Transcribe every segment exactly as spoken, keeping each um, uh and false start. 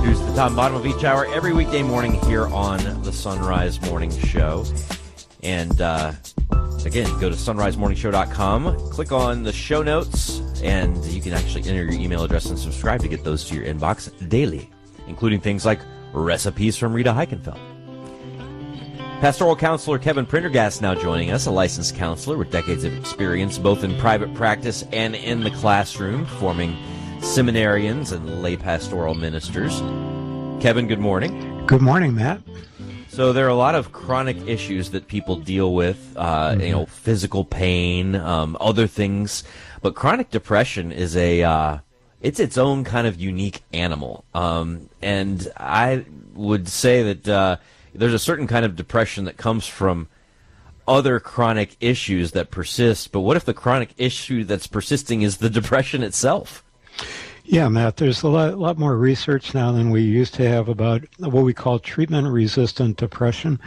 introduce the top and bottom of each hour every weekday morning here on the Sunrise Morning Show. And uh, again, go to sunrise morning show dot com, click on the show notes, and you can actually enter your email address and subscribe to get those to your inbox daily, including things like recipes from Rita Heikenfeld. Pastoral counselor Kevin Prendergast now joining us, a licensed counselor with decades of experience both in private practice and in the classroom, forming seminarians and lay pastoral ministers. Kevin, good morning. Good morning, Matt. So there are a lot of chronic issues that people deal with, uh, mm-hmm. you know, physical pain, um, other things, but chronic depression is a, uh, it's its own kind of unique animal. Um, and I would say that, uh, there's a certain kind of depression that comes from other chronic issues that persist, but what if the chronic issue that's persisting is the depression itself? Yeah, Matt, there's a lot, lot more research now than we used to have about what we call treatment-resistant depression.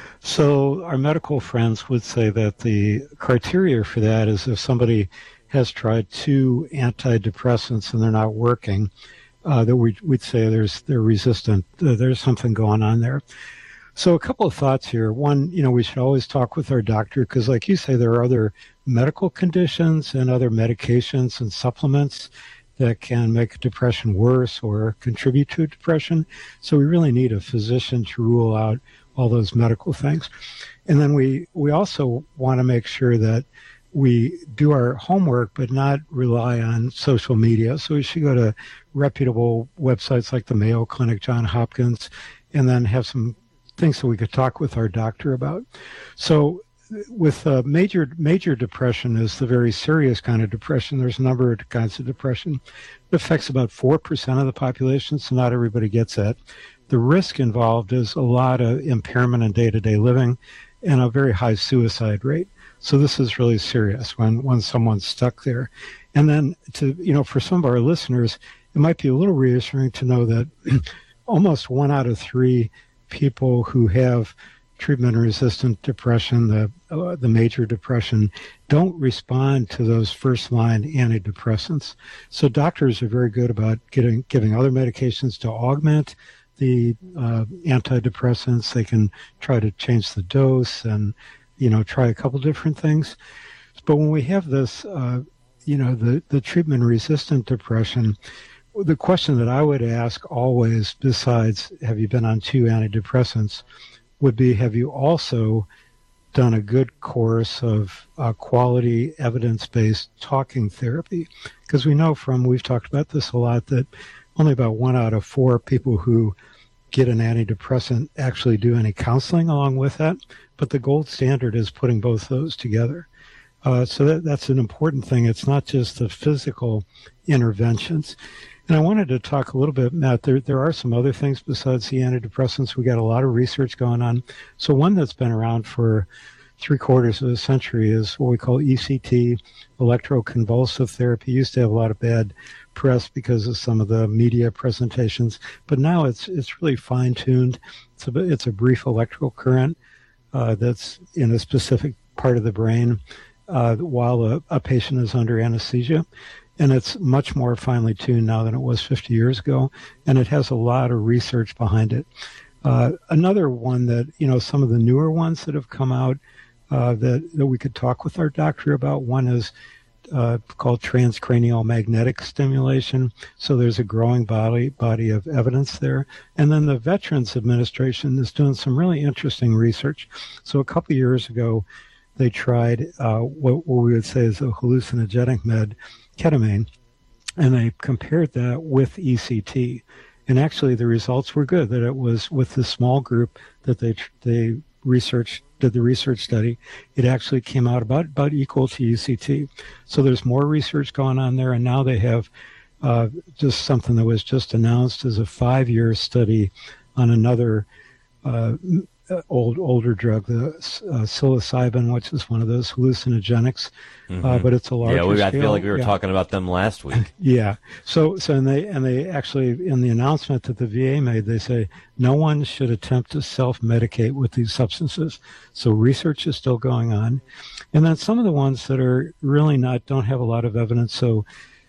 So our medical friends would say that the criteria for that is if somebody has tried two antidepressants and they're not working, uh, that we, we'd say there's they're resistant. Uh, there's something going on there. So a couple of thoughts here. One, you know, we should always talk with our doctor because, like you say, there are other medical conditions and other medications and supplements that can make depression worse or contribute to depression. So we really need a physician to rule out all those medical things. And then we, we also want to make sure that we do our homework but not rely on social media. So we should go to reputable websites like the Mayo Clinic, Johns Hopkins, and then have some things that we could talk with our doctor about. So with uh, major major depression is the very serious kind of depression. There's a number of kinds of depression. It affects about four percent of the population, so not everybody gets that. The risk involved is a lot of impairment in day-to-day living and a very high suicide rate. So this is really serious when, when someone's stuck there. And then, to you know, for some of our listeners, it might be a little reassuring to know that almost one out of three people who have treatment-resistant depression, the uh, the major depression, don't respond to those first-line antidepressants. So doctors are very good about getting giving other medications to augment the uh, antidepressants. They can try to change the dose and, you know, try a couple different things. But when we have this, uh, you know, the, the treatment-resistant depression, the question that I would ask always, besides have you been on two antidepressants, would be, have you also done a good course of uh, quality evidence-based talking therapy? Because we know from, we've talked about this a lot, that only about one out of four people who get an antidepressant actually do any counseling along with that. But the gold standard is putting both those together. Uh, so that, that's an important thing. It's not just the physical interventions. And I wanted to talk a little bit, Matt, there there are some other things besides the antidepressants. We got a lot of research going on. So one that's been around for three quarters of a century is what we call E C T, electroconvulsive therapy. It used to have a lot of bad press because of some of the media presentations, but now it's it's really fine-tuned. It's a, it's a brief electrical current uh, that's in a specific part of the brain uh, while a, a patient is under anesthesia. And it's much more finely tuned now than it was fifty years ago, and it has a lot of research behind it. Uh, another one that, you know, some of the newer ones that have come out uh, that, that we could talk with our doctor about, one is uh, called transcranial magnetic stimulation. So there's a growing body body of evidence there. And then the Veterans Administration is doing some really interesting research. So a couple years ago, they tried uh, what, what we would say is a hallucinogenic med, ketamine, and they compared that with E C T. And actually the results were good, that it was with the small group that they they researched, did the research study, it actually came out about, about equal to E C T. So there's more research going on there, and now they have uh, just something that was just announced as a five-year study on another uh, old older drug, the uh, psilocybin, which is one of those hallucinogenics, mm-hmm. uh, but it's a larger yeah, we, I scale. feel like we were yeah. talking about them last week. yeah. So, so and they and they actually, in the announcement that the V A made, they say no one should attempt to self-medicate with these substances. So research is still going on, and then some of the ones that are really not don't have a lot of evidence. So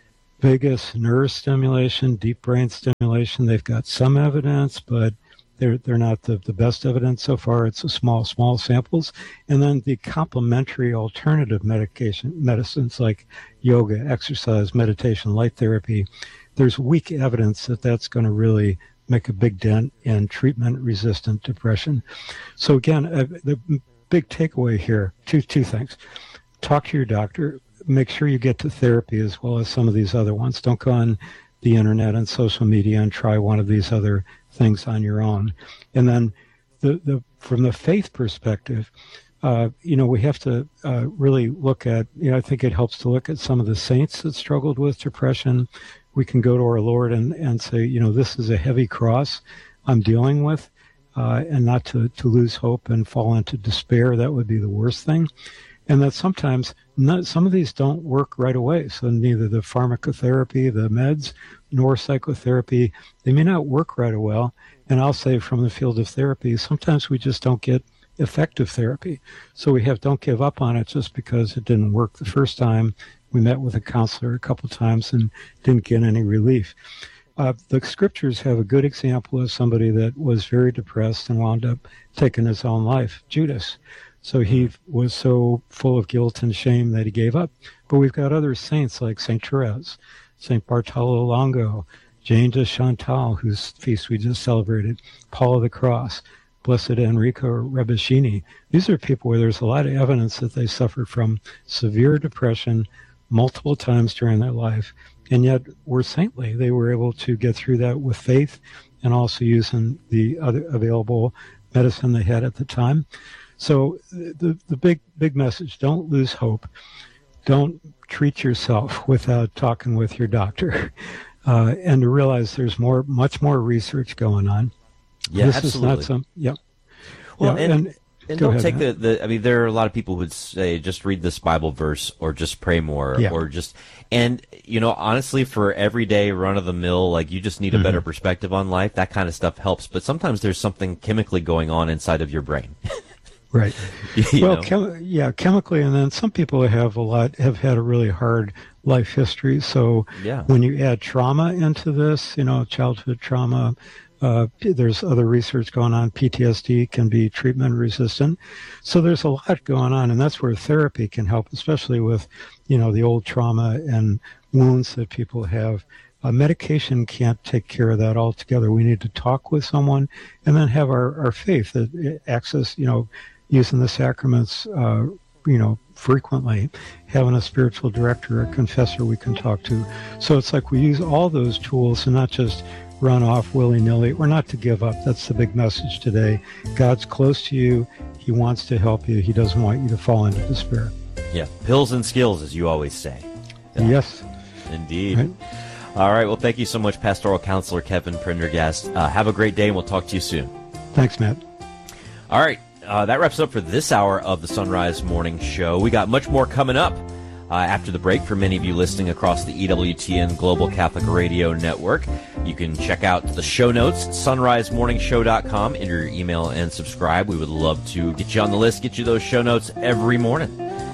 vagus nerve stimulation, deep brain stimulation. They've got some evidence, but they're they're not the, the best evidence so far. It's a small, small samples. And then the complementary alternative medication medicines like yoga, exercise, meditation, light therapy. There's weak evidence that that's going to really make a big dent in treatment-resistant depression. So again, uh, the big takeaway here, two two things. Talk to your doctor. Make sure you get to therapy as well as some of these other ones. Don't go on the internet and social media and try one of these other things on your own. And then the, the from the faith perspective, uh, you know, we have to uh, really look at, you know, I think it helps to look at some of the saints that struggled with depression. We can go to our Lord and, and say, you know, this is a heavy cross I'm dealing with, uh, and not to, to lose hope and fall into despair. That would be the worst thing. And that sometimes not, some of these don't work right away. So neither the pharmacotherapy, the meds, nor psychotherapy, they may not work right away. And I'll say from the field of therapy, sometimes we just don't get effective therapy. So we have don't give up on it just because it didn't work the first time. We met with a counselor a couple times and didn't get any relief. Uh, the scriptures have a good example of somebody that was very depressed and wound up taking his own life, Judas. So he was so full of guilt and shame that he gave up. But we've got other saints like Saint Therese, Saint Bartolo Longo, Jane de Chantal, whose feast we just celebrated, Paul of the Cross, Blessed Enrico Rebuscini. These are people where there's a lot of evidence that they suffered from severe depression multiple times during their life, and yet were saintly. They were able to get through that with faith and also using the other available medicine they had at the time. So the the big big message, don't lose hope. Don't treat yourself without talking with your doctor. Uh, and to realize there's more, much more research going on. Yeah, this absolutely. is not some, yeah. Well, yeah, and, and, and go don't ahead, take man. the, the, I mean, there are a lot of people who would say, just read this Bible verse or just pray more Yeah. or just, and, you know, honestly, for everyday run of the mill, like you just need a Mm-hmm. better perspective on life. That kind of stuff helps. But sometimes there's something chemically going on inside of your brain. Right. You well, know? chem- yeah, chemically, and then some people have a lot, have had a really hard life history. So Yeah. when you add trauma into this, you know, childhood trauma, uh, there's other research going on. P T S D can be treatment resistant. So there's a lot going on, and that's where therapy can help, especially with, you know, the old trauma and wounds that people have. Uh, medication can't take care of that altogether. We need to talk with someone and then have our, our faith that access, you know, using the sacraments, uh, you know, frequently, having a spiritual director, a confessor we can talk to. So it's like we use all those tools and not just run off willy-nilly. We're not to give up. That's the big message today. God's close to you. He wants to help you. He doesn't want you to fall into despair. Yeah. Pills and skills, as you always say. Yes. Indeed. Right. All right. Well, thank you so much, Pastoral Counselor Kevin Prendergast. Uh, have a great day, and we'll talk to you soon. Thanks, Matt. All right. Uh, that wraps up for this hour of the Sunrise Morning Show. We got much more coming up uh, after the break for many of you listening across the E W T N Global Catholic Radio Network. You can check out the show notes at sunrise morning show dot com. Enter your email and subscribe. We would love to get you on the list, get you those show notes every morning.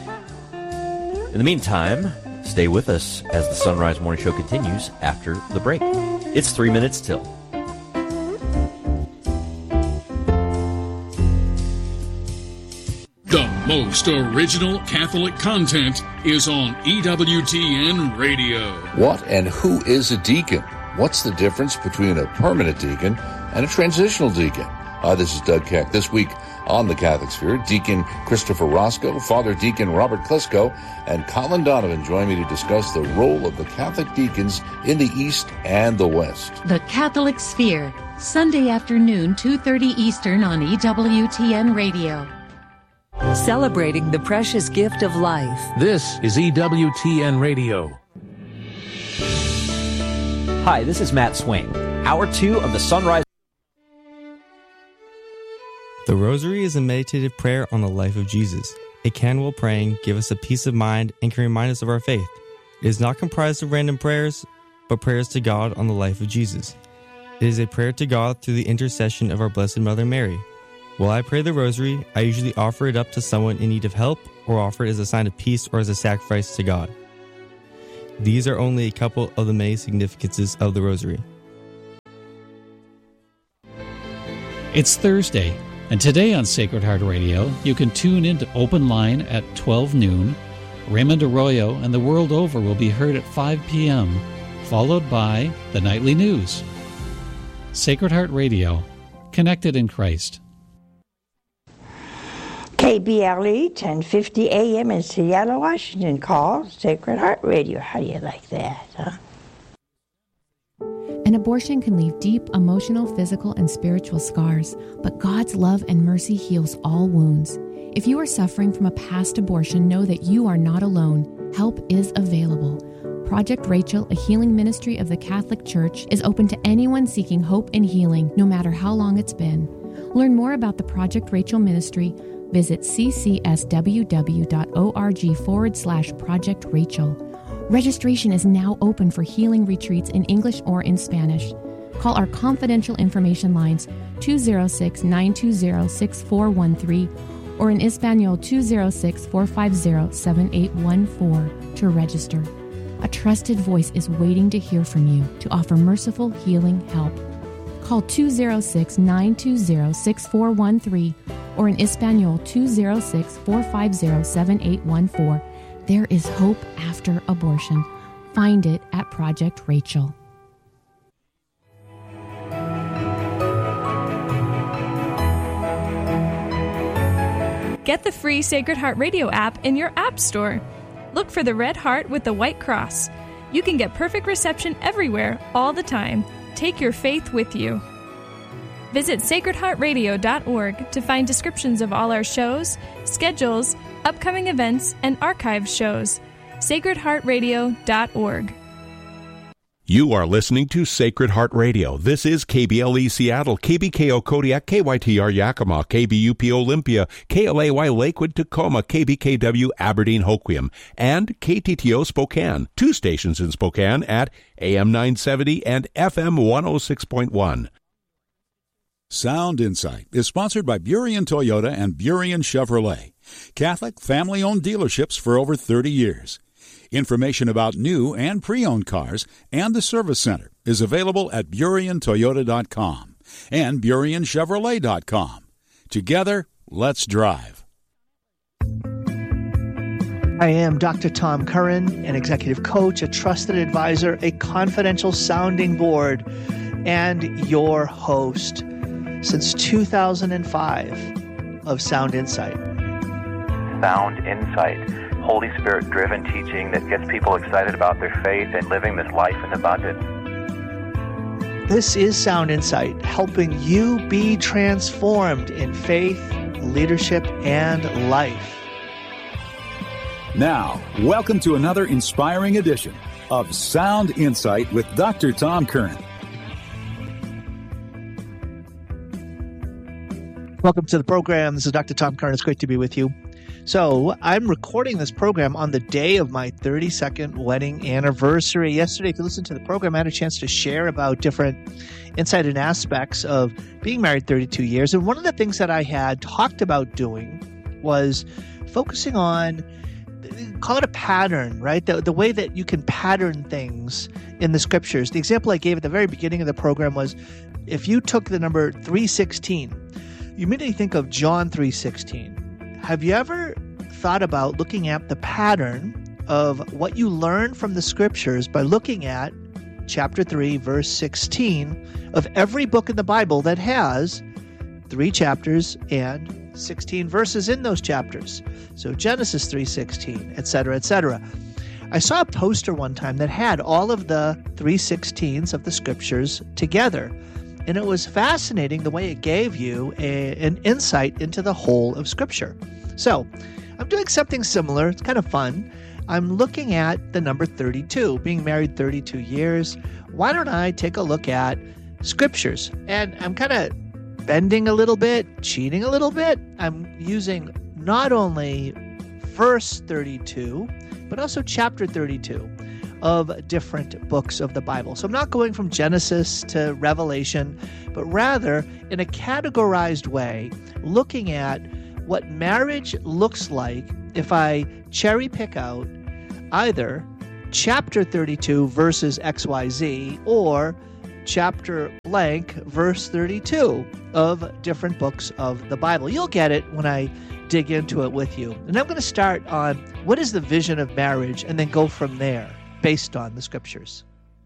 In the meantime, stay with us as the Sunrise Morning Show continues after the break. It's three minutes till. The most original Catholic content is on E W T N Radio. What and who is a deacon? What's the difference between a permanent deacon and a transitional deacon? Hi, this is Doug Keck. This week on the Catholic Sphere, Deacon Christopher Roscoe, Father Deacon Robert Klesko, and Colin Donovan join me to discuss the role of the Catholic deacons in the East and the West. The Catholic Sphere, Sunday afternoon, two thirty Eastern on E W T N Radio. Celebrating the precious gift of life. This is E W T N Radio. Hi, this is Matt Swain. Hour two of the Sunrise. The Rosary is a meditative prayer on the life of Jesus. It can, while praying, give us a peace of mind and can remind us of our faith. It is not comprised of random prayers, but prayers to God on the life of Jesus. It is a prayer to God through the intercession of our Blessed Mother Mary. While I pray the Rosary, I usually offer it up to someone in need of help or offer it as a sign of peace or as a sacrifice to God. These are only a couple of the many significances of the Rosary. It's Thursday, and today on Sacred Heart Radio, you can tune in to Open Line at twelve noon. Raymond Arroyo and the World Over will be heard at five p.m., followed by the Nightly News. Sacred Heart Radio, connected in Christ. K B L E ten fifty A M in Seattle, Washington. Call Sacred Heart Radio. How do you like that, huh? An abortion can leave deep emotional, physical, and spiritual scars, but God's love and mercy heals all wounds. If you are suffering from a past abortion, know that you are not alone. Help is available. Project Rachel, a healing ministry of the Catholic Church, is open to anyone seeking hope and healing, no matter how long it's been. Learn more about the Project Rachel ministry. Visit ccsww.org forward slash Project Rachel. Registration is now open for healing retreats in English or in Spanish. Call our confidential information lines two oh six, nine two oh, six four one three or in Espanol two oh six, four five oh, seven eight one four to register. A trusted voice is waiting to hear from you to offer merciful healing help. Call two oh six, nine two oh, six four one three or in Espanol two oh six, four five oh, seven eight one four. There is hope after abortion. Find it at Project Rachel. Get the free Sacred Heart Radio app in your app store. Look for the red heart with the white cross. You can get perfect reception everywhere, all the time. Take your faith with you. Visit sacred heart radio dot org to find descriptions of all our shows, schedules, upcoming events, and archived shows. sacred heart radio dot org. You are listening to Sacred Heart Radio. This is K B L E Seattle, K B K O Kodiak, K Y T R Yakima, K B U P Olympia, K L A Y Lakewood, Tacoma, K B K W Aberdeen, Hoquiam, and K T T O Spokane. Two stations in Spokane at A M nine seventy and F M one oh six point one. Sound Insight is sponsored by Burien Toyota and Burien Chevrolet, Catholic family-owned dealerships for over thirty years. Information about new and pre-owned cars and the service center is available at burien toyota dot com and burien chevrolet dot com. Together, let's drive. I am Doctor Tom Curran, an executive coach, a trusted advisor, a confidential sounding board, and your host since two thousand five of Sound Insight. Sound Insight, Holy Spirit-driven teaching that gets people excited about their faith and living this life in abundance. This is Sound Insight, helping you be transformed in faith, leadership, and life. Now, welcome to another inspiring edition of Sound Insight with Doctor Tom Curran. Welcome to the program. This is Doctor Tom Curran. It's great to be with you. So I'm recording this program on the day of my thirty-second wedding anniversary. Yesterday, if you listened to the program, I had a chance to share about different insight and aspects of being married thirty-two years. And one of the things that I had talked about doing was focusing on, call it a pattern, right? The, the way that you can pattern things in the scriptures. The example I gave at the very beginning of the program was if you took the number three sixteen, you immediately think of John three sixteen. Have you ever thought about looking at the pattern of what you learn from the scriptures by looking at chapter three, verse sixteen of every book in the Bible that has three chapters and sixteen verses in those chapters? So Genesis three sixteen, et cetera, et cetera. I saw a poster one time that had all of the three sixteens of the scriptures together. And it was fascinating the way it gave you a, an insight into the whole of Scripture. So I'm doing something similar. It's kind of fun. I'm looking at the number thirty-two, being married thirty-two years. Why don't I take a look at Scriptures? And I'm kind of bending a little bit, cheating a little bit. I'm using not only verse thirty-two, but also chapter thirty-two of different books of the Bible. So I'm not going from Genesis to Revelation, but rather in a categorized way, looking at what marriage looks like if I cherry pick out either chapter thirty-two, verses X Y Z, or chapter blank, verse thirty-two of different books of the Bible. You'll get it when I dig into it with you. And I'm going to start on what is the vision of marriage and then go from there based on the scriptures.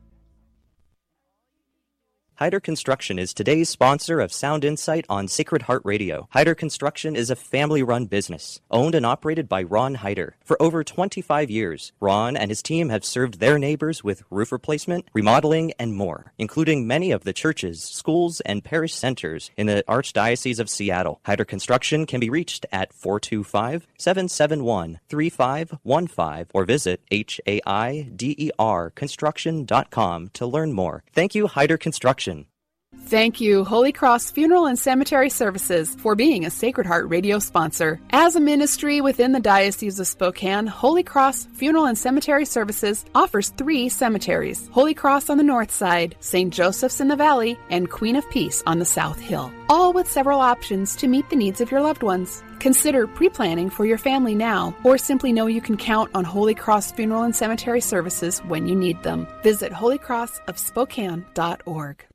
Hyder Construction is today's sponsor of Sound Insight on Sacred Heart Radio. Hyder Construction is a family-run business, owned and operated by Ron Hyder. For over twenty-five years, Ron and his team have served their neighbors with roof replacement, remodeling, and more, including many of the churches, schools, and parish centers in the Archdiocese of Seattle. Hyder Construction can be reached at four two five, seven seven one, three five one five or visit H A I D E R construction dot com to learn more. Thank you, Hyder Construction. Thank you, Holy Cross Funeral and Cemetery Services, for being a Sacred Heart Radio sponsor. As a ministry within the Diocese of Spokane, Holy Cross Funeral and Cemetery Services offers three cemeteries: Holy Cross on the north side, Saint Joseph's in the valley, and Queen of Peace on the south hill, all with several options to meet the needs of your loved ones. Consider pre-planning for your family now, or simply know you can count on Holy Cross Funeral and Cemetery Services when you need them. Visit holy cross of spokane dot org.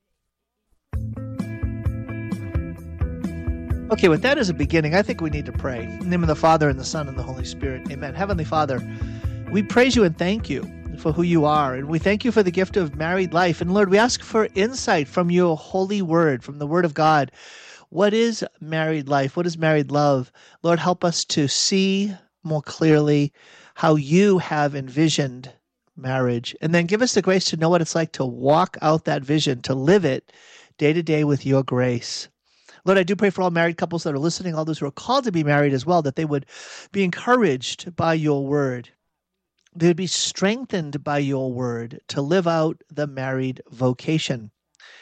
Okay, with that as a beginning, I think we need to pray. In the name of the Father, and the Son, and the Holy Spirit. Amen. Heavenly Father, we praise you and thank you for who you are. And we thank you for the gift of married life. And Lord, we ask for insight from your holy word, from the word of God. What is married life? What is married love? Lord, help us to see more clearly how you have envisioned marriage. And then give us the grace to know what it's like to walk out that vision, to live it day to day with your grace. Lord, I do pray for all married couples that are listening, all those who are called to be married as well, that they would be encouraged by your word. They would be strengthened by your word to live out the married vocation.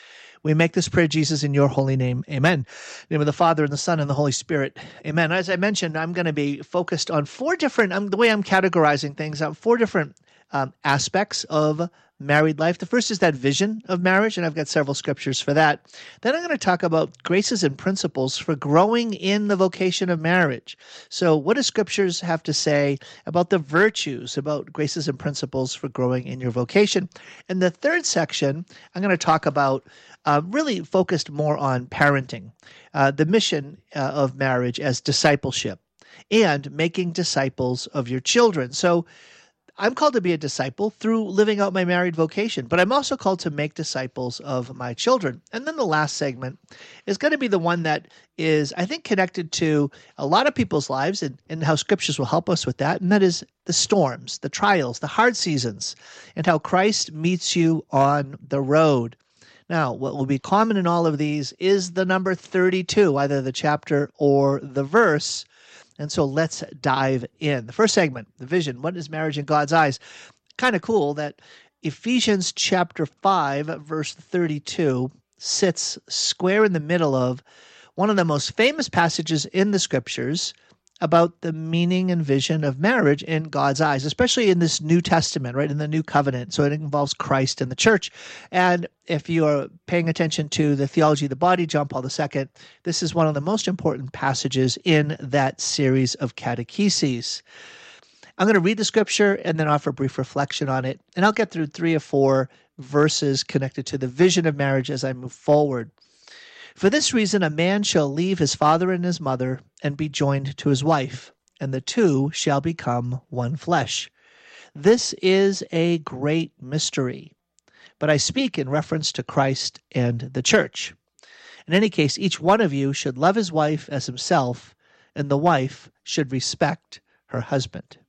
We make this prayer, Jesus, in your holy name. Amen. In the name of the Father, and the Son, and the Holy Spirit. Amen. As I mentioned, I'm going to be focused on four different, um, the way I'm categorizing things, um, four different um, aspects of married life. The first is that vision of marriage, and I've got several scriptures for that. Then I'm going to talk about graces and principles for growing in the vocation of marriage. So what do scriptures have to say about the virtues, about graces and principles for growing in your vocation? In the third section, I'm going to talk about uh, really focused more on parenting, uh, the mission uh, of marriage as discipleship, and making disciples of your children. So I'm called to be a disciple through living out my married vocation, but I'm also called to make disciples of my children. And then the last segment is going to be the one that is, I think, connected to a lot of people's lives, and, and how scriptures will help us with that. And that is the storms, the trials, the hard seasons, and how Christ meets you on the road. Now, what will be common in all of these is the number thirty-two, either the chapter or the verse. And so let's dive in. The first segment, the vision. What is marriage in God's eyes? Kind of cool that Ephesians chapter five, verse thirty-two, sits square in the middle of one of the most famous passages in the scriptures about the meaning and vision of marriage in God's eyes, especially in this New Testament, right, in the New Covenant. So it involves Christ and the church. And if you are paying attention to the Theology of the Body, John Paul the Second, this is one of the most important passages in that series of catecheses. I'm going to read the scripture and then offer a brief reflection on it. And I'll get through three or four verses connected to the vision of marriage as I move forward. For this reason, a man shall leave his father and his mother and be joined to his wife, and the two shall become one flesh. This is a great mystery, but I speak in reference to Christ and the church. In any case, each one of you should love his wife as himself, and the wife should respect her husband.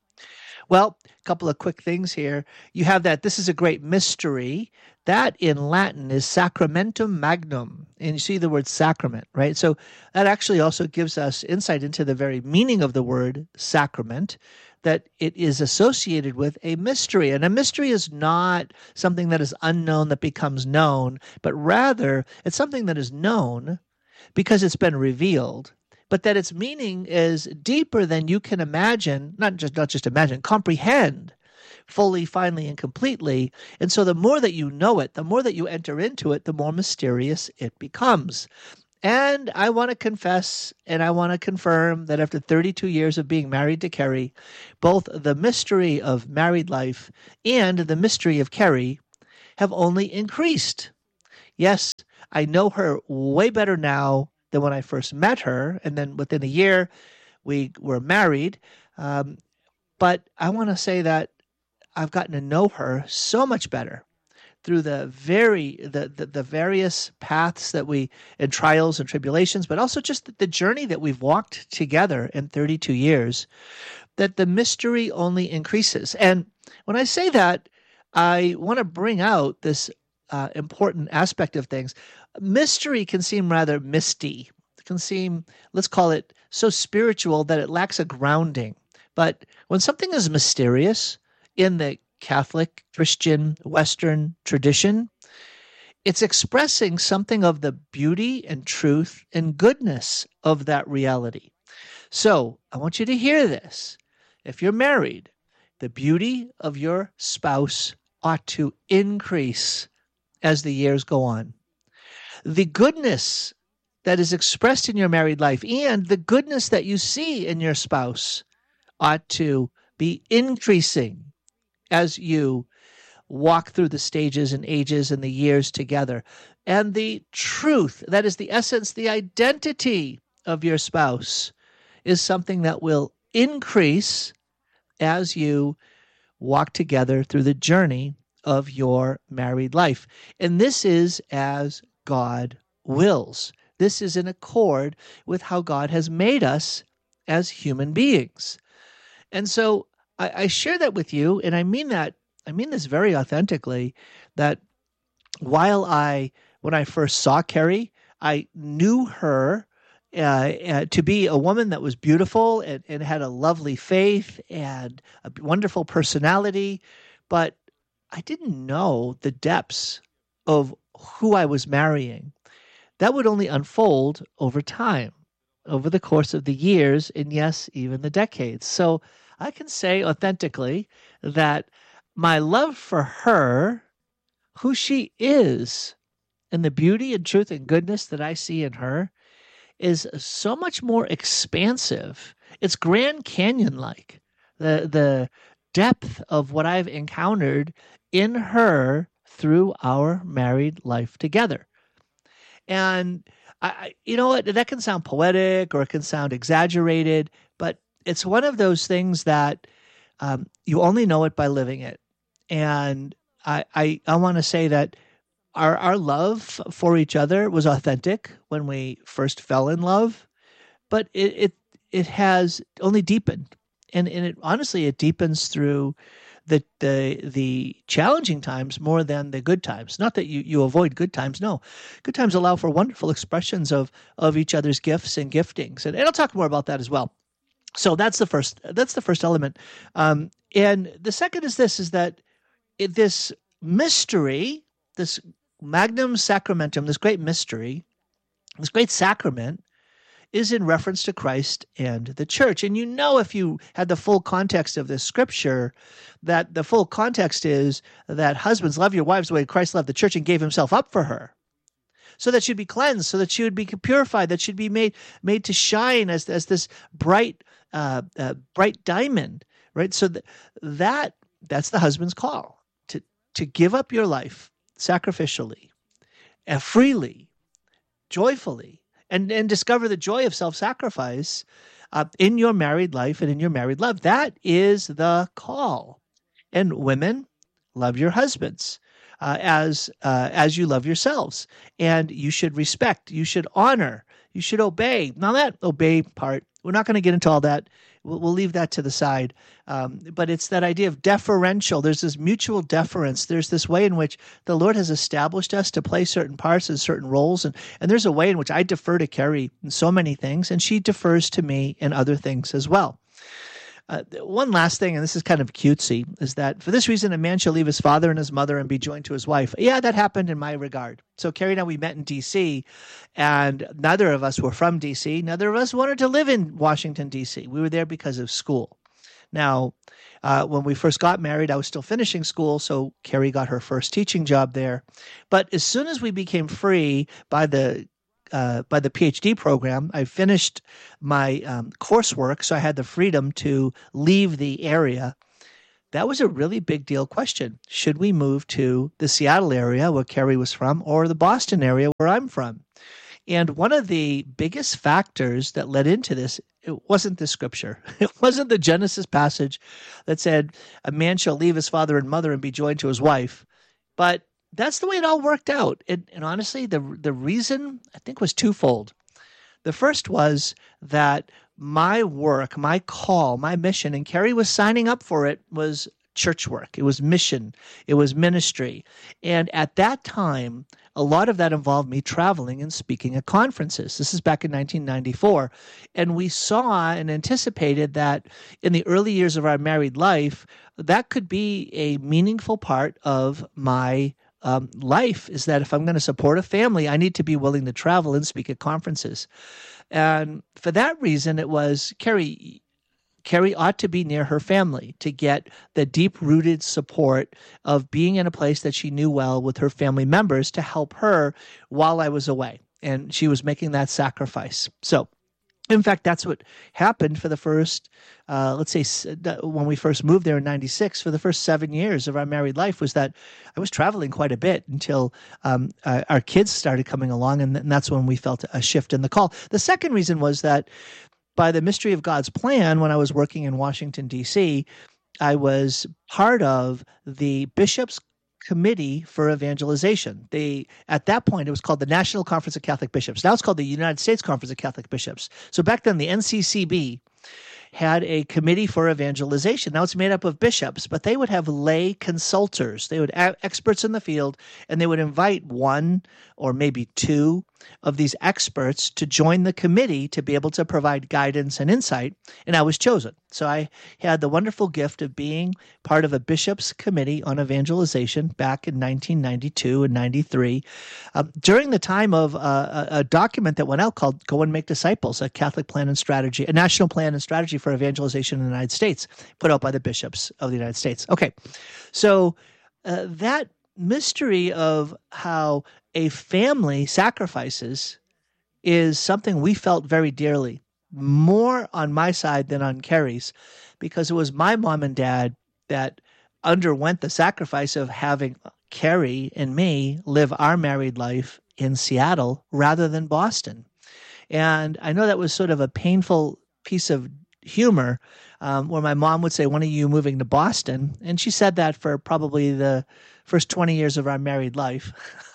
Well, a couple of quick things here. You have that this is a great mystery. That in Latin is sacramentum magnum. And you see the word sacrament, right? So that actually also gives us insight into the very meaning of the word sacrament, that it is associated with a mystery. And a mystery is not something that is unknown that becomes known, but rather it's something that is known because it's been revealed, but that its meaning is deeper than you can imagine, not just not just imagine, comprehend fully, finally, and completely. And so the more that you know it, the more that you enter into it, the more mysterious it becomes. And I want to confess and I want to confirm that after thirty-two years of being married to Kerry, both the mystery of married life and the mystery of Kerry have only increased. Yes, I know her way better now than when I first met her, and then within a year we were married. Um, but I want to say that I've gotten to know her so much better through the very the, the the various paths that we and trials and tribulations, but also just the journey that we've walked together in thirty-two years, that the mystery only increases. And when I say that, I want to bring out this uh, important aspect of things. Mystery can seem rather misty. It can seem, let's call it, so spiritual that it lacks a grounding. But when something is mysterious in the Catholic, Christian, Western tradition, it's expressing something of the beauty and truth and goodness of that reality. So I want you to hear this. If you're married, the beauty of your spouse ought to increase as the years go on. The goodness that is expressed in your married life and the goodness that you see in your spouse ought to be increasing as you walk through the stages and ages and the years together. And the truth, that is the essence, the identity of your spouse, is something that will increase as you walk together through the journey of your married life. And this is as God wills. This is in accord with how God has made us as human beings. And so I, I share that with you, and I mean that, I mean this very authentically, that while I, when I first saw Kerry, I knew her uh, uh, to be a woman that was beautiful and, and had a lovely faith and a wonderful personality, but I didn't know the depths of who I was marrying. That would only unfold over time, over the course of the years, and yes, even the decades. So I can say authentically that my love for her, who she is, and the beauty and truth and goodness that I see in her is so much more expansive. It's Grand Canyon-like. The, the depth of what I've encountered in her through our married life together. And I, you know what, that can sound poetic or it can sound exaggerated, but it's one of those things that um, you only know it by living it. And I, I, I want to say that our, our love for each other was authentic when we first fell in love, but it, it, it has only deepened. And, and it honestly, it deepens through the, the, the challenging times more than the good times. Not that you, you avoid good times. No, good times allow for wonderful expressions of, of each other's gifts and giftings. And, and I'll talk more about that as well. So that's the first, that's the first element. Um, and the second is this, is that it, this mystery, this magnum sacramentum, this great mystery, this great sacrament is in reference to Christ and the church. And you know, if you had the full context of this scripture, that the full context is that husbands, love your wives the way Christ loved the church and gave himself up for her, so that she'd be cleansed, so that she would be purified, that she'd be made made to shine as, as this bright uh, uh, bright diamond, right? So that, that that's the husband's call, to, to give up your life sacrificially, uh, freely, joyfully, and, and discover the joy of self-sacrifice uh, in your married life and in your married love. That is the call. And women, love your husbands uh, as uh, as you love yourselves. And you should respect, you should honor, you should obey. Now that obey part, we're not going to get into all that. We'll, we'll leave that to the side. Um, but it's that idea of deferential. There's this mutual deference. There's this way in which the Lord has established us to play certain parts and certain roles. And, and there's a way in which I defer to Kerry in so many things, and she defers to me in other things as well. Uh, one last thing, and this is kind of cutesy, is that for this reason, a man shall leave his father and his mother and be joined to his wife. Yeah, that happened in my regard. So Kerry and I, we met in D C, and neither of us were from D C. Neither of us wanted to live in Washington, D C. We were there because of school. Now, uh, when we first got married, I was still finishing school, so Kerry got her first teaching job there. But as soon as we became free by the uh, by the PhD program. I finished my um, coursework, so I had the freedom to leave the area. That was a really big deal question. Should we move to the Seattle area where Carrie was from or the Boston area where I'm from? And one of the biggest factors that led into this, it wasn't the scripture. It wasn't the Genesis passage that said, a man shall leave his father and mother and be joined to his wife. But that's the way it all worked out. And, and honestly, the the reason, I think, was twofold. The first was that my work, my call, my mission, and Carrie was signing up for it, was church work. It was mission. It was ministry. And at that time, a lot of that involved me traveling and speaking at conferences. This is back in nineteen ninety-four. And we saw and anticipated that in the early years of our married life, that could be a meaningful part of my um, life, is that if I'm going to support a family, I need to be willing to travel and speak at conferences. And for that reason, it was, Carrie, Carrie ought to be near her family to get the deep-rooted support of being in a place that she knew well with her family members to help her while I was away. And she was making that sacrifice. So, in fact, that's what happened for the first, uh, let's say, when we first moved there in ninety-six, for the first seven years of our married life, was that I was traveling quite a bit until um, uh, our kids started coming along, and, and that's when we felt a shift in the call. The second reason was that by the mystery of God's plan, when I was working in Washington, D C, I was part of the Bishops' Committee for Evangelization. They, at that point, it was called the National Conference of Catholic Bishops. Now it's called the United States Conference of Catholic Bishops. So back then, the N C C B had a committee for evangelization. Now it's made up of bishops, but they would have lay consultors. They would have experts in the field, and they would invite one or maybe two of these experts to join the committee to be able to provide guidance and insight, and I was chosen. So I had the wonderful gift of being part of a bishop's committee on evangelization back in nineteen ninety-two and ninety-three, uh, during the time of uh, a, a document that went out called Go and Make Disciples, a Catholic plan and strategy, a national plan and strategy for evangelization in the United States, put out by the bishops of the United States. Okay, so uh, that mystery of how a family sacrifices is something we felt very dearly, more on my side than on Carrie's, because it was my mom and dad that underwent the sacrifice of having Carrie and me live our married life in Seattle rather than Boston. And I know that was sort of a painful piece of humor um, where my mom would say, when are you moving to Boston? And she said that for probably the first twenty years of our married life.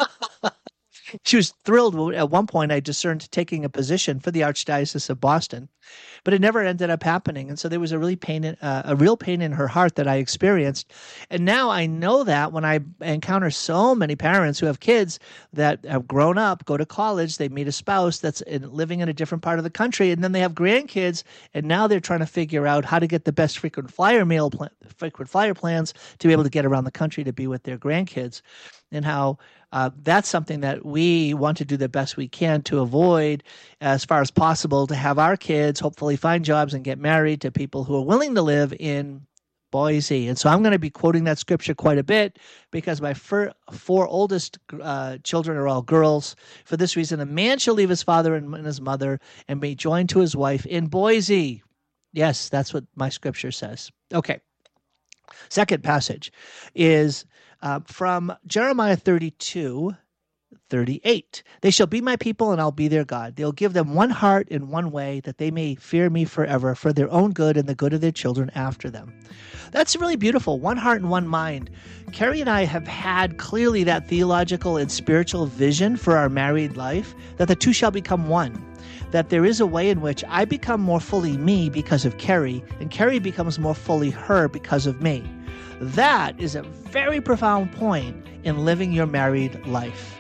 She was thrilled. At one point, I discerned taking a position for the Archdiocese of Boston, but it never ended up happening. And so there was a really pain, in, uh, a real pain in her heart that I experienced. And now I know that when I encounter so many parents who have kids that have grown up, go to college, they meet a spouse that's in, living in a different part of the country, and then they have grandkids, and now they're trying to figure out how to get the best frequent flyer meal, plan, frequent flyer plans to be able to get around the country to be with their grandkids, and how Uh, that's something that we want to do the best we can to avoid as far as possible, to have our kids hopefully find jobs and get married to people who are willing to live in Boise. And so I'm going to be quoting that scripture quite a bit because my fir- four oldest uh, children are all girls. For this reason, a man shall leave his father and his mother and be joined to his wife in Boise. Yes, that's what my scripture says. Okay. Second passage is Uh, from Jeremiah thirty-two, thirty-eight. They shall be my people, and I'll be their God. They'll give them one heart and one way, that they may fear me forever, for their own good and the good of their children after them. That's really beautiful. One heart and one mind. Carrie and I have had clearly that theological and spiritual vision for our married life, that the two shall become one. That there is a way in which I become more fully me because of Carrie, and Carrie becomes more fully her because of me. That is a very profound point in living your married life.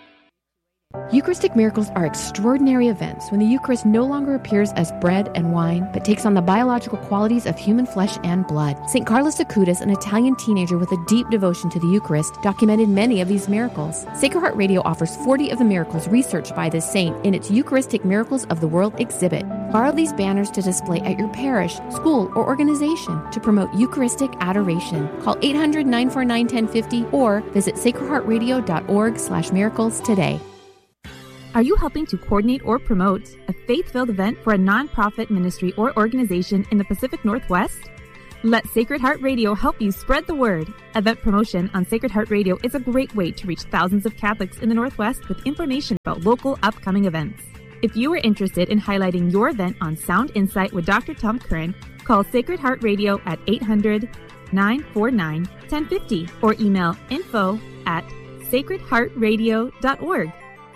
Eucharistic miracles are extraordinary events when the Eucharist no longer appears as bread and wine, but takes on the biological qualities of human flesh and blood. Saint Carlos Acutis, an Italian teenager with a deep devotion to the Eucharist, documented many of these miracles. Sacred Heart Radio offers forty of the miracles researched by this saint in its Eucharistic Miracles of the World exhibit. Borrow these banners to display at your parish, school, or organization to promote Eucharistic adoration. Call eight hundred, nine four nine, one zero five zero or visit sacred heart radio dot org slash miracles today. Are you helping to coordinate or promote a faith-filled event for a nonprofit ministry or organization in the Pacific Northwest? Let Sacred Heart Radio help you spread the word. Event promotion on Sacred Heart Radio is a great way to reach thousands of Catholics in the Northwest with information about local upcoming events. If you are interested in highlighting your event on Sound Insight with Doctor Tom Curran, call Sacred Heart Radio at eight hundred, nine four nine, one zero five zero or email info at sacred heart radio dot org.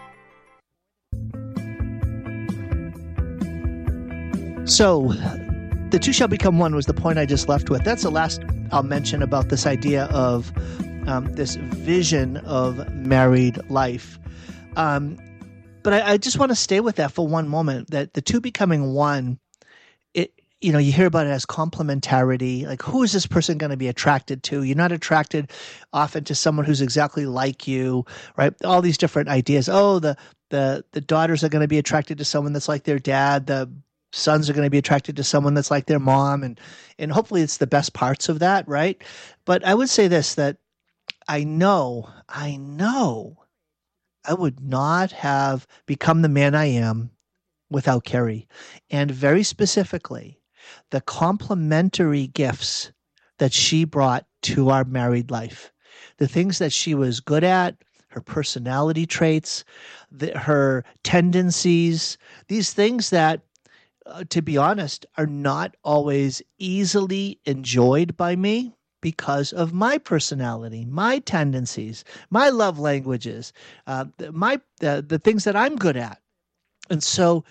So, the two shall become one was the point I just left with. That's the last I'll mention about this idea of um, this vision of married life. Um, but I, I just want to stay with that for one moment, that the two becoming one, it, you know, you hear about it as complementarity. Like, who is this person going to be attracted to? You're not attracted often to someone who's exactly like you, right? All these different ideas. Oh, the the the daughters are going to be attracted to someone that's like their dad. The sons are going to be attracted to someone that's like their mom, and and hopefully it's the best parts of that, right? But I would say this, that I know, I know I would not have become the man I am without Carrie. And very specifically, the complementary gifts that she brought to our married life, the things that she was good at, her personality traits, the, her tendencies, these things that Uh, to be honest, are not always easily enjoyed by me because of my personality, my tendencies, my love languages, uh, my uh, the things that I'm good at. And so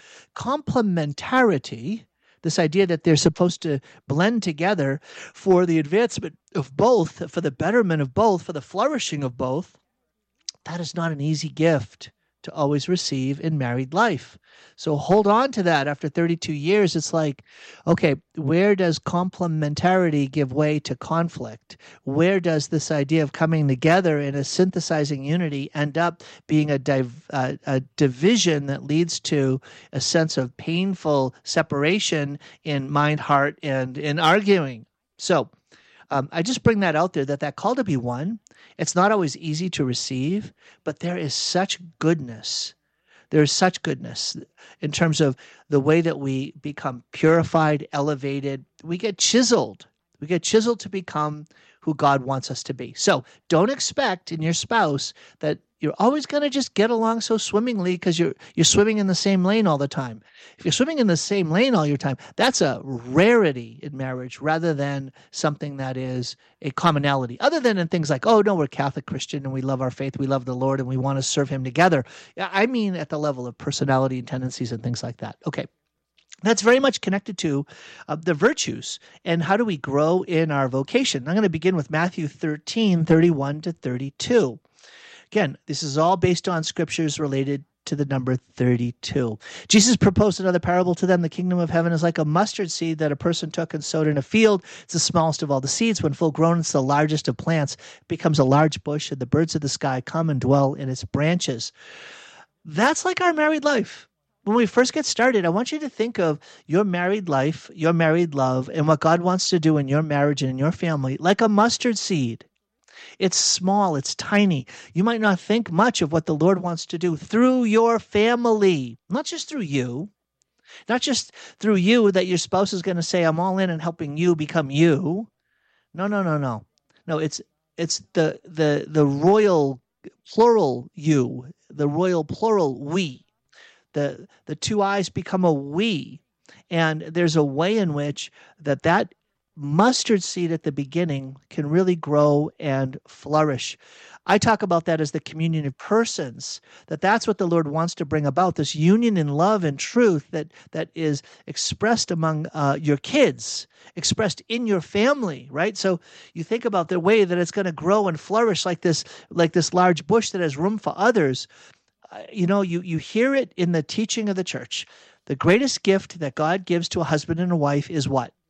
complementarity, this idea that they're supposed to blend together for the advancement of both, for the betterment of both, for the flourishing of both, that is not an easy gift to always receive in married life. So hold on to that. After thirty-two years, it's like, okay, where does complementarity give way to conflict? Where does this idea of coming together in a synthesizing unity end up being a, div- uh, a division that leads to a sense of painful separation in mind, heart, and in arguing? So um, I just bring that out there, that that call to be one, it's not always easy to receive, but there is such goodness. There is such goodness in terms of the way that we become purified, elevated. We get chiseled. We get chiseled to become who God wants us to be. So don't expect in your spouse that you're always going to just get along so swimmingly because you're you're swimming in the same lane all the time. If you're swimming in the same lane all your time, that's a rarity in marriage rather than something that is a commonality. Other than in things like, oh, no, we're Catholic Christian and we love our faith, we love the Lord, and we want to serve him together. I mean at the level of personality and tendencies and things like that. Okay. That's very much connected to uh, the virtues and how do we grow in our vocation. I'm going to begin with Matthew thirteen, thirty-one to thirty-two. Again, this is all based on scriptures related to the number thirty-two. Jesus proposed another parable to them. The kingdom of heaven is like a mustard seed that a person took and sowed in a field. It's the smallest of all the seeds. When full grown, it's the largest of plants. It becomes a large bush, and the birds of the sky come and dwell in its branches. That's like our married life. When we first get started, I want you to think of your married life, your married love, and what God wants to do in your marriage and in your family like a mustard seed. It's small, it's tiny. You might not think much of what the Lord wants to do through your family, not just through you, not just through you that your spouse is going to say, I'm all in and helping you become you. No, no, no, no. No, it's it's the the the royal plural you, the royal plural we. The the two I's become a we, and there's a way in which that that mustard seed at the beginning can really grow and flourish. I talk about that as the communion of persons, that that's what the Lord wants to bring about, this union in love and truth that that is expressed among uh, your kids, expressed in your family, right? So you think about the way that it's going to grow and flourish like this, like this large bush that has room for others. You know, you, you hear it in the teaching of the church. The greatest gift that God gives to a husband and a wife is what?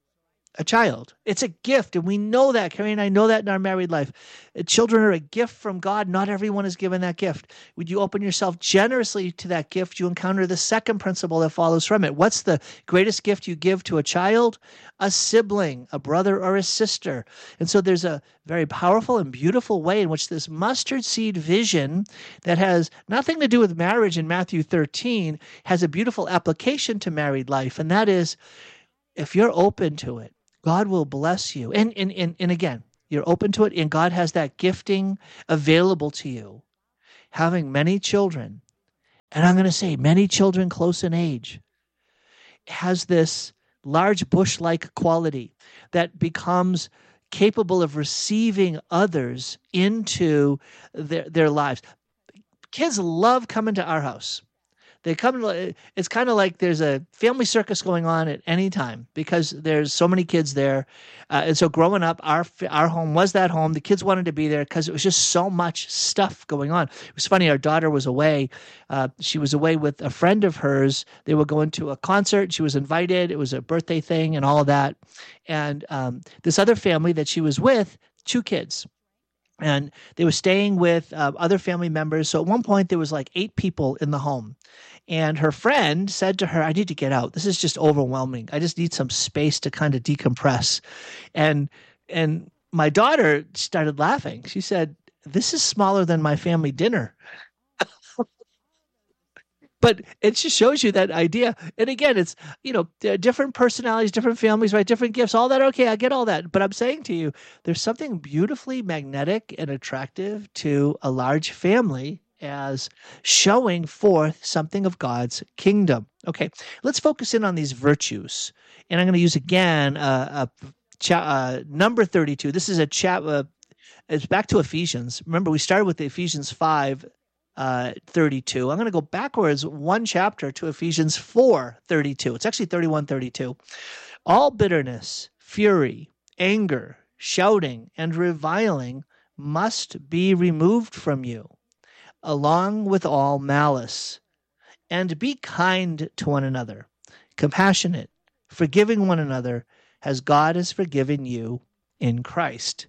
a child. It's a gift, and we know that. Carrie and I know that in our married life. Children are a gift from God. Not everyone is given that gift. When you open yourself generously to that gift, you encounter the second principle that follows from it. What's the greatest gift you give to a child? A sibling, a brother or a sister. And so there's a very powerful and beautiful way in which this mustard seed vision that has nothing to do with marriage in Matthew thirteen has a beautiful application to married life. And that is, if you're open to it, God will bless you. And, and, and, and again, you're open to it, and God has that gifting available to you. Having many children, and I'm going to say many children close in age, has this large bush-like quality that becomes capable of receiving others into their, their lives. Kids love coming to our house. They come. It's kind of like there's a family circus going on at any time because there's so many kids there. Uh, and so growing up, our our home was that home. The kids wanted to be there because it was just so much stuff going on. It was funny. Our daughter was away. Uh, she was away with a friend of hers. They were going to a concert. She was invited. It was a birthday thing and all of that. And um, this other family that she was with, two kids. And they were staying with uh, other family members. So at one point, there was like eight people in the home. And her friend said to her, I need to get out. This is just overwhelming. I just need some space to kind of decompress. And and my daughter started laughing. She said, this is smaller than my family dinner. But it just shows you that idea. And again, it's, you know, different personalities, different families, right? Different gifts, all that. Okay, I get all that. But I'm saying to you, there's something beautifully magnetic and attractive to a large family as showing forth something of God's kingdom. Okay, let's focus in on these virtues. And I'm going to use again uh, a cha- uh, number thirty-two. This is a chat. Uh, it's back to Ephesians. Remember, we started with Ephesians five. Uh, thirty-two. I'm going to go backwards one chapter to Ephesians four thirty-two. It's actually thirty-one thirty-two. All bitterness, fury, anger, shouting, and reviling must be removed from you, along with all malice. And be kind to one another, compassionate, forgiving one another, as God has forgiven you in Christ.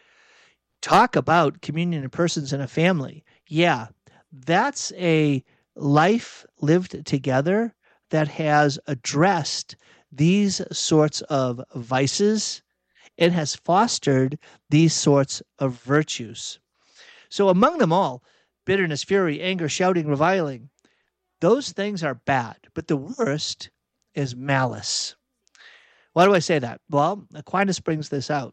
Talk about communion of persons in a family. Yeah. That's a life lived together that has addressed these sorts of vices and has fostered these sorts of virtues. So among them all, bitterness, fury, anger, shouting, reviling, those things are bad. But the worst is malice. Why do I say that? Well, Aquinas brings this out.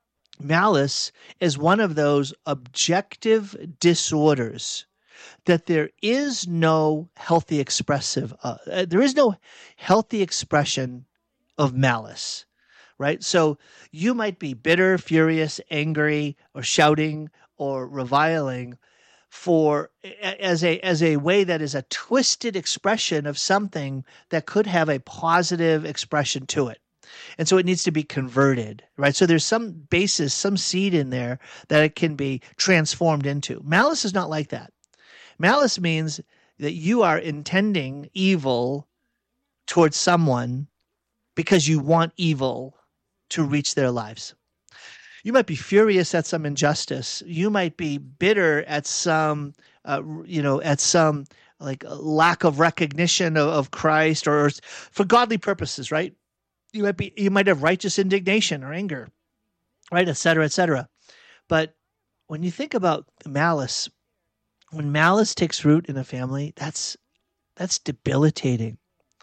Malice is one of those objective disorders that there is no healthy expressive, uh, there is no healthy expression of malice, right? So you might be bitter, furious, angry, or shouting, or reviling for as a as a way that is a twisted expression of something that could have a positive expression to it. And so it needs to be converted, right? So there's some basis, some seed in there that it can be transformed into. Malice is not like that. Malice means that you are intending evil towards someone because you want evil to reach their lives. You might be furious at some injustice. You might be bitter at some, uh, you know, at some like lack of recognition of, of Christ, or, or for godly purposes, right? You might be, you might have righteous indignation or anger, right, et cetera, et cetera. But when you think about malice, when malice takes root in a family, that's that's debilitating.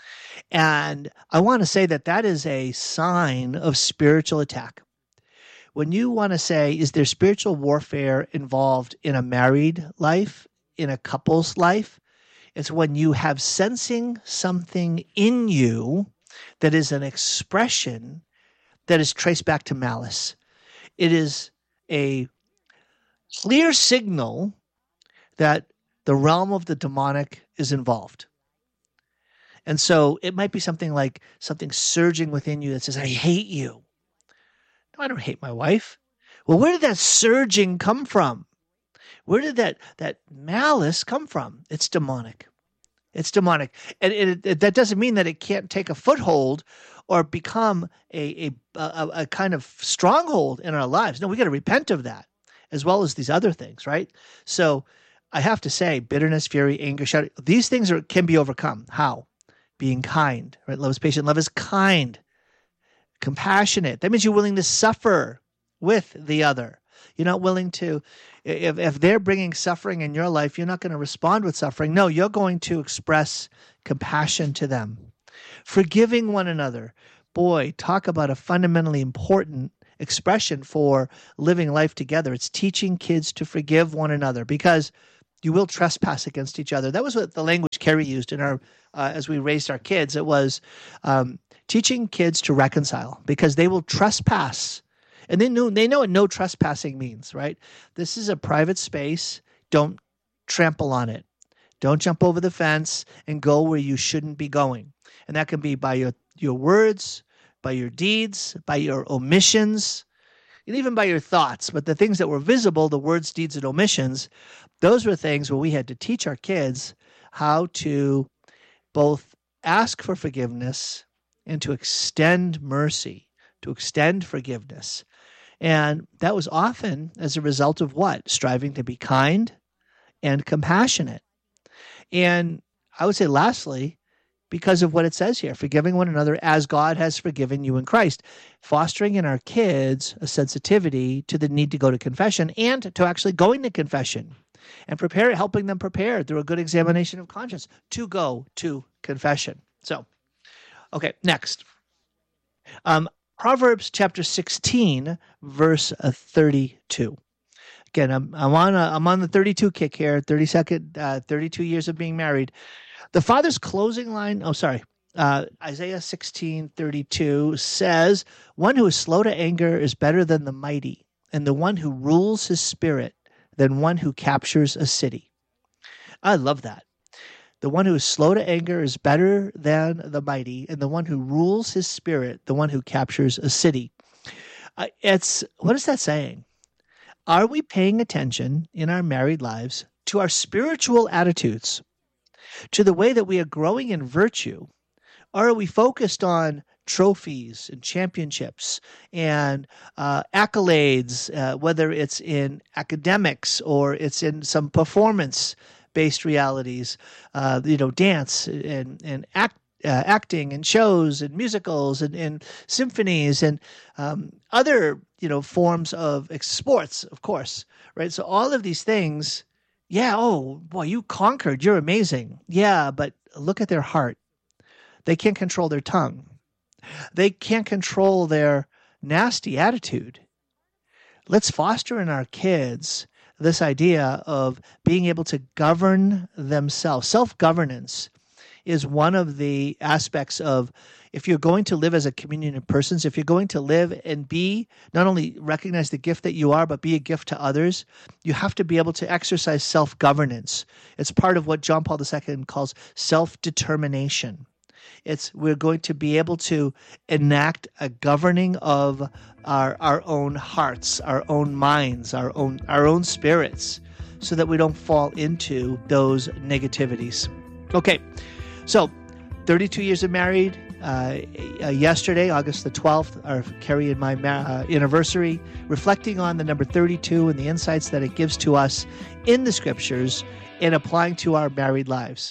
And I want to say that that is a sign of spiritual attack. When you want to say, is there spiritual warfare involved in a married life, in a couple's life? It's when you have sensing something in you that is an expression that is traced back to malice. It is a clear signal that the realm of the demonic is involved. And so it might be something like something surging within you that says, I hate you. No, I don't hate my wife. Well, where did that surging come from? Where did that, that malice come from? It's demonic. It's demonic. And it, it, that doesn't mean that it can't take a foothold or become a, a, a, a kind of stronghold in our lives. No, we got to repent of that, as well as these other things, right? So I have to say, bitterness, fury, anger, shouting, these things are can be overcome. How? Being kind, right? Love is patient. Love is kind, compassionate. That means you're willing to suffer with the other. You're not willing to, if, if they're bringing suffering in your life, you're not going to respond with suffering. No, you're going to express compassion to them. Forgiving one another. Boy, talk about a fundamentally important expression for living life together. It's teaching kids to forgive one another, because you will trespass against each other. That was what the language Carrie used in our uh, as we raised our kids. It was um, teaching kids to reconcile, because they will trespass. And they knew they know what no trespassing means, right? This is a private space. Don't trample on it. Don't jump over the fence and go where you shouldn't be going. And that can be by your, your words, by your deeds, by your omissions, and even by your thoughts. But the things that were visible, the words, deeds, and omissions, those were things where we had to teach our kids how to both ask for forgiveness and to extend mercy, to extend forgiveness. And that was often as a result of what? Striving to be kind and compassionate. And I would say lastly, because of what it says here, forgiving one another as God has forgiven you in Christ, fostering in our kids a sensitivity to the need to go to confession and to actually going to confession, and prepare, helping them prepare through a good examination of conscience to go to confession. So, okay, next. Um, Proverbs chapter sixteen, verse thirty-two. Again, I'm, I'm on a, I'm on the thirty-two kick here. thirty second, uh, thirty-two years of being married. The father's closing line. Oh, sorry. Uh, Isaiah sixteen thirty-two says, "One who is slow to anger is better than the mighty, and the one who rules his spirit than one who captures a city." I love that. The one who is slow to anger is better than the mighty, and the one who rules his spirit, the one who captures a city. Uh, it's what is that saying? Are we paying attention in our married lives to our spiritual attitudes, to the way that we are growing in virtue, or are we focused on trophies and championships and uh, accolades, uh, whether it's in academics or it's in some performance based realities, uh, you know, dance and, and act, uh, acting and shows and musicals and, and symphonies and um, other, you know, forms of sports, of course, right? So all of these things, yeah, oh, boy, you conquered, you're amazing. Yeah, but look at their heart. They can't control their tongue. They can't control their nasty attitude. Let's foster in our kids this idea of being able to govern themselves. Self-governance is one of the aspects of, if you're going to live as a communion of persons, if you're going to live and be, not only recognize the gift that you are, but be a gift to others, you have to be able to exercise self-governance. It's part of what John Paul the Second calls self-determination. It's we're going to be able to enact a governing of our our own hearts, our own minds, our own our own spirits, so that we don't fall into those negativities. Okay, so thirty-two years of married. Uh, uh, yesterday, August the twelfth, our Carrie and my uh, anniversary, reflecting on the number thirty-two and the insights that it gives to us in the scriptures and applying to our married lives.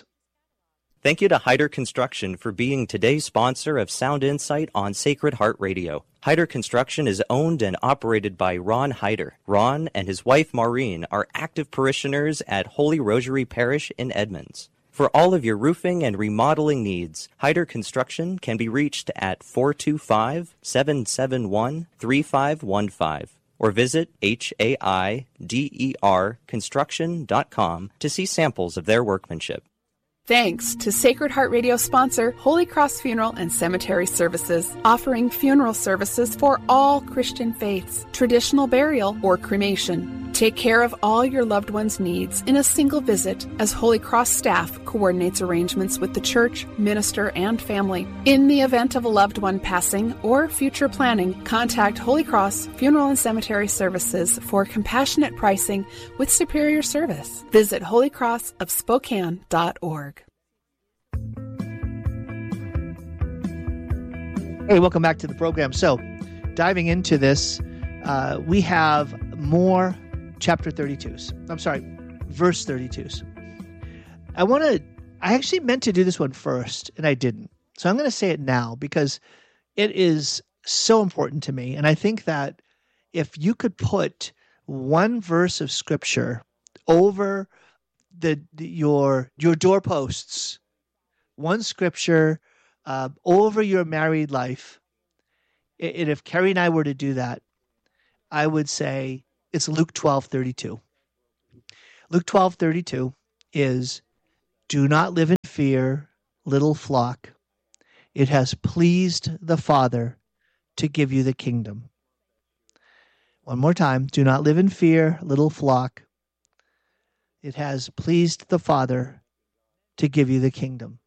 Thank you to Hyder Construction for being today's sponsor of Sound Insight on Sacred Heart Radio. Hyder Construction is owned and operated by Ron Hyder. Ron and his wife Maureen are active parishioners at Holy Rosary Parish in Edmonds. For all of your roofing and remodeling needs, Hyder Construction can be reached at four two five, seven seven one, three five one five or visit H A I D E R construction dot com to see samples of their workmanship. Thanks to Sacred Heart Radio sponsor Holy Cross Funeral and Cemetery Services, offering funeral services for all Christian faiths, traditional burial or cremation. Take care of all your loved ones' needs in a single visit as Holy Cross staff coordinates arrangements with the church, minister, and family. In the event of a loved one passing or future planning, contact Holy Cross Funeral and Cemetery Services for compassionate pricing with superior service. Visit holy cross of spokane dot org. Hey, welcome back to the program. So, diving into this, uh, we have more chapter thirty-twos. I'm sorry, verse thirty-twos. I want to, I actually meant to do this one first, and I didn't. So I'm going to say it now because it is so important to me. And I think that if you could put one verse of scripture over the, the your your doorposts, one scripture uh, over your married life, and if Carrie and I were to do that, I would say it's Luke twelve thirty-two. Luke twelve thirty-two is, "Do not live in fear, little flock. It has pleased the Father to give you the kingdom." One more time. "Do not live in fear, little flock. It has pleased the Father to give you the kingdom."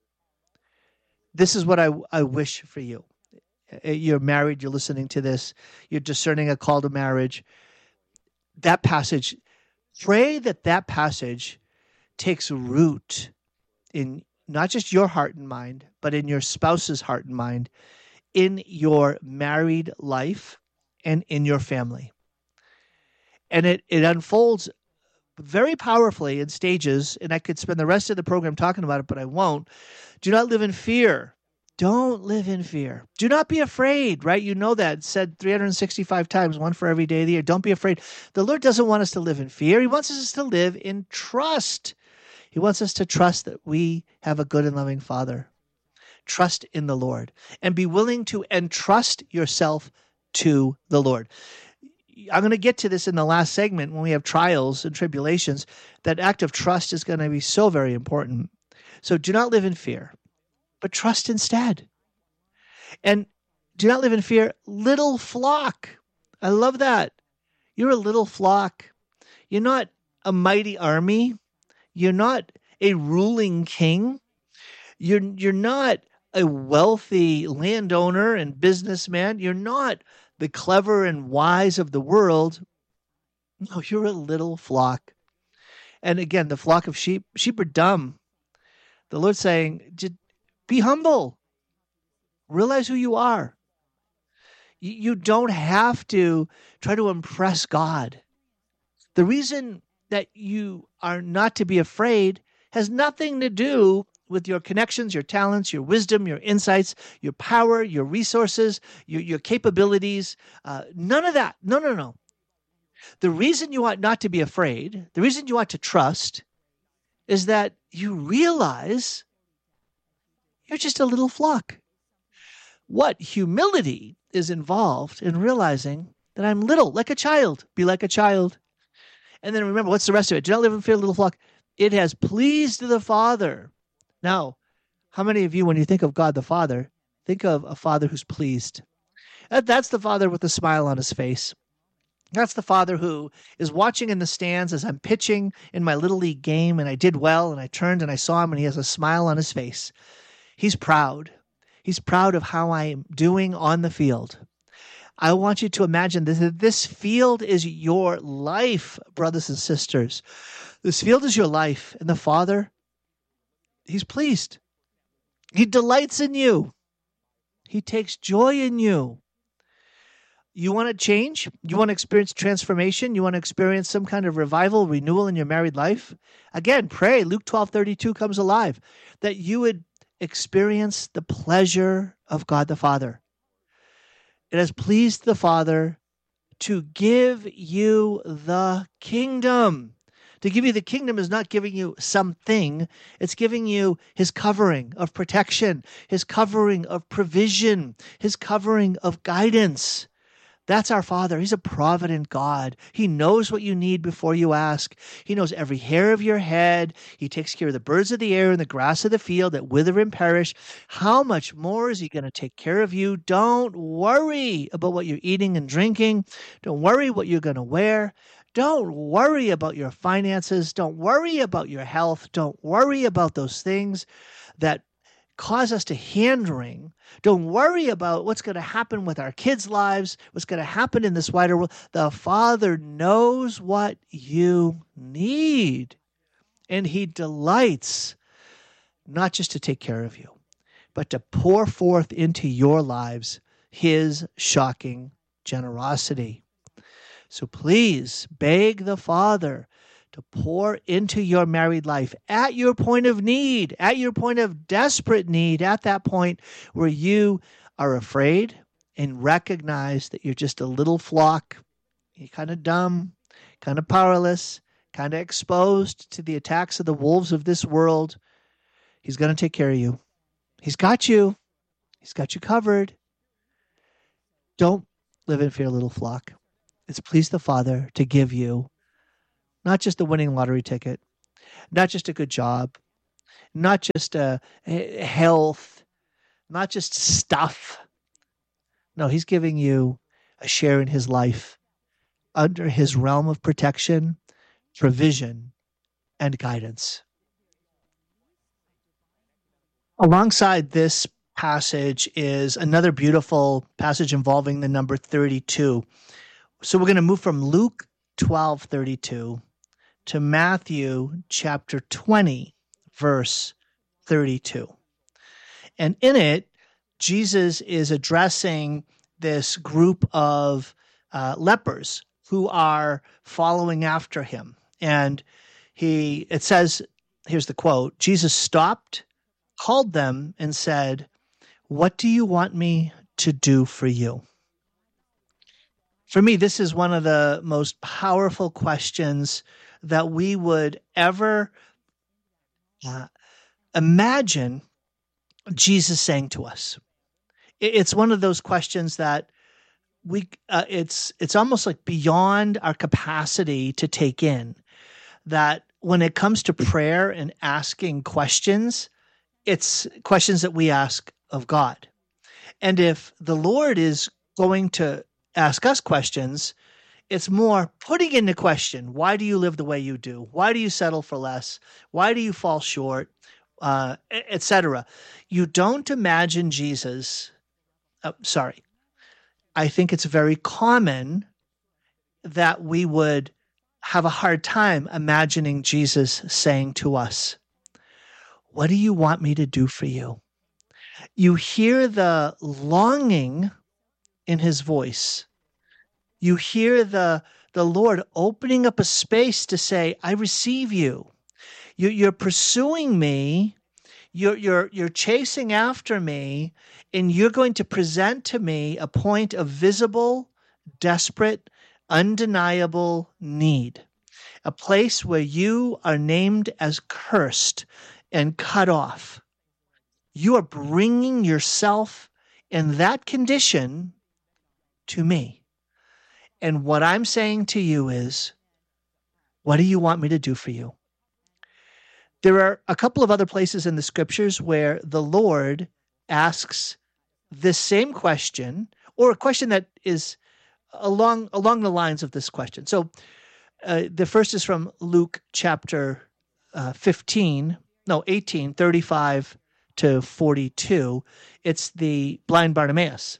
This is what I, I wish for you. You're married, you're listening to this, you're discerning a call to marriage. That passage, pray that that passage takes root in not just your heart and mind, but in your spouse's heart and mind, in your married life and in your family. And it, it unfolds very powerfully in stages, and I could spend the rest of the program talking about it, but I won't. Do not live in fear. Don't live in fear. Do not be afraid, right? You know that. It's said three hundred sixty-five times, one for every day of the year. Don't be afraid. The Lord doesn't want us to live in fear. He wants us to live in trust. He wants us to trust that we have a good and loving Father. Trust in the Lord and be willing to entrust yourself to the Lord. I'm going to get to this in the last segment when we have trials and tribulations. That act of trust is going to be so very important. So do not live in fear, but trust instead. And do not live in fear, little flock. I love that. You're a little flock. You're not a mighty army. You're not a ruling king. You're, you're not a wealthy landowner and businessman. You're not the clever and wise of the world. No, you're a little flock. And again, the flock of sheep, sheep are dumb. The Lord's saying, be humble. Realize who you are. You don't have to try to impress God. The reason that you are not to be afraid has nothing to do with your connections, your talents, your wisdom, your insights, your power, your resources, your, your capabilities. Uh, none of that. No, no, no. The reason you ought not to be afraid, the reason you ought to trust, is that you realize you're just a little flock. What humility is involved in realizing that I'm little, like a child. Be like a child. And then remember, what's the rest of it? Do not live in fear, little flock. It has pleased the Father. Now, how many of you, when you think of God the Father, think of a Father who's pleased? That's the Father with a smile on his face. That's the Father who is watching in the stands as I'm pitching in my Little League game, and I did well, and I turned and I saw him, and he has a smile on his face. He's proud. He's proud of how I'm doing on the field. I want you to imagine that this field is your life, brothers and sisters. This field is your life, and the Father, he's pleased. He delights in you. He takes joy in you. You want to change? You want to experience transformation? You want to experience some kind of revival, renewal in your married life? Again, pray. Luke twelve thirty-two comes alive. That you would experience the pleasure of God the Father. It has pleased the Father to give you the kingdom. To give you the kingdom is not giving you something. It's giving you his covering of protection, his covering of provision, his covering of guidance. That's our Father. He's a provident God. He knows what you need before you ask. He knows every hair of your head. He takes care of the birds of the air and the grass of the field that wither and perish. How much more is he going to take care of you? Don't worry about what you're eating and drinking. Don't worry what you're going to wear. Don't worry about your finances. Don't worry about your health. Don't worry about those things that cause us to hand-wring. Don't worry about what's going to happen with our kids' lives, what's going to happen in this wider world. The Father knows what you need, and he delights not just to take care of you, but to pour forth into your lives his shocking generosity. So please beg the Father to pour into your married life at your point of need, at your point of desperate need, at that point where you are afraid and recognize that you're just a little flock. You're kind of dumb, kind of powerless, kind of exposed to the attacks of the wolves of this world. He's going to take care of you. He's got you. He's got you covered. Don't live in fear, little flock. It's pleased the Father to give you not just a winning lottery ticket, not just a good job, not just a, a health, not just stuff. No, he's giving you a share in his life under his realm of protection, provision, and guidance. Alongside this passage is another beautiful passage involving the number thirty-two. So we're going to move from Luke twelve thirty-two to Matthew chapter twenty, verse thirty-two. And in it, Jesus is addressing this group of uh, lepers who are following after him. And he, it says, here's the quote, Jesus stopped, called them, and said, "What do you want me to do for you?" For me, this is one of the most powerful questions that we would ever uh, imagine Jesus saying to us. It's one of those questions that we uh, it's it's almost like beyond our capacity to take in. That when it comes to prayer and asking questions, it's questions that we ask of God. And if the Lord is going to ask us questions, it's more putting into question, why do you live the way you do? Why do you settle for less? Why do you fall short? Uh, et cetera. You don't imagine Jesus, uh, sorry, I think it's very common that we would have a hard time imagining Jesus saying to us, "What do you want me to do for you?" You hear the longing in his voice. You hear the, the Lord opening up a space to say, "I receive you. you you're pursuing me. You're, you're, you're chasing after me, and you're going to present to me a point of visible, desperate, undeniable need, a place where you are named as cursed and cut off. You are bringing yourself in that condition to me. And what I'm saying to you is, what do you want me to do for you?" There are a couple of other places in the scriptures where the Lord asks this same question, or a question that is along along the lines of this question. So uh, the first is from Luke chapter uh, fifteen, no, eighteen, thirty-five to forty-two. It's the blind Bartimaeus.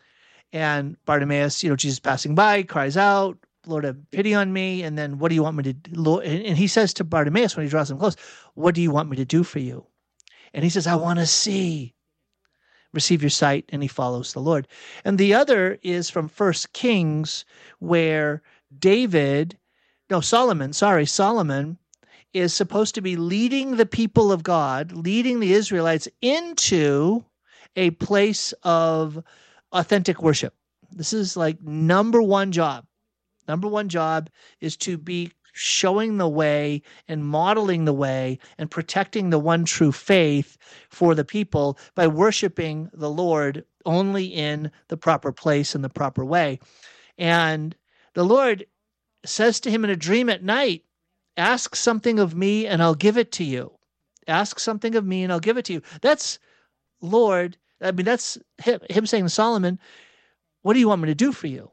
And Bartimaeus, you know, Jesus passing by, cries out, "Lord, have pity on me." And then, "What do you want me to do?" Lord, and he says to Bartimaeus when he draws him close, "What do you want me to do for you?" And he says, "I want to see." Receive your sight, and he follows the Lord. And the other is from First Kings, where David, no, Solomon, sorry, Solomon is supposed to be leading the people of God, leading the Israelites into a place of authentic worship. This is like number one job. Number one job is to be showing the way and modeling the way and protecting the one true faith for the people by worshiping the Lord only in the proper place and the proper way. And the Lord says to him in a dream at night, "Ask something of me and I'll give it to you. Ask something of me and I'll give it to you." That's Lord, I mean, that's him, him saying to Solomon, "What do you want me to do for you?"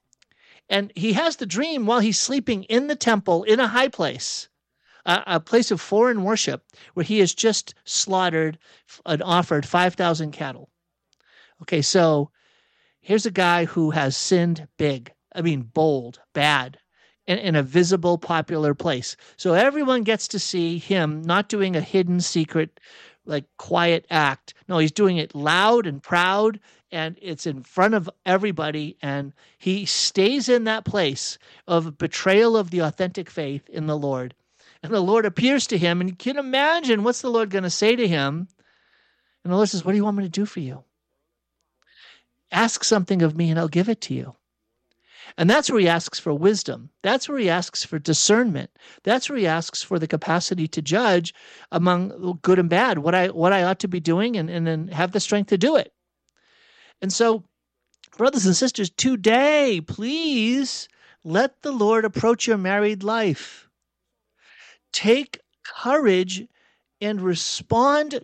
And he has the dream while he's sleeping in the temple in a high place, a, a place of foreign worship where he has just slaughtered and offered five thousand cattle. Okay, so here's a guy who has sinned big. I mean, bold, bad, in, in a visible, popular place. So everyone gets to see him not doing a hidden, secret like quiet act. No, he's doing it loud and proud, and it's in front of everybody, and he stays in that place of betrayal of the authentic faith in the Lord. And the Lord appears to him, and you can imagine what's the Lord going to say to him. And the Lord says, what do you want me to do for you? Ask something of me, and I'll give it to you. And that's where he asks for wisdom. That's where he asks for discernment. That's where he asks for the capacity to judge among good and bad, what I what I ought to be doing, and, and then have the strength to do it. And so, brothers and sisters, today, please let the Lord approach your married life. Take courage and respond